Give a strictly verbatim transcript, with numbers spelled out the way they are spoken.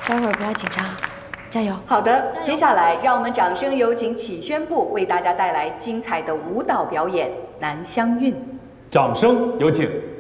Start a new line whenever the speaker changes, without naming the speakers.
待会儿不要紧张，加油！
好的，接下来让我们掌声有请启宣部为大家带来精彩的舞蹈表演《南乡韵》。
掌声有请。